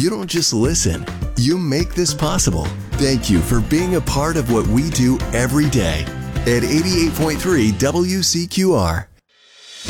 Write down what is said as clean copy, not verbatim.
You don't just listen, you make this possible. Thank you for being a part of what we do every day at 88.3 WCQR.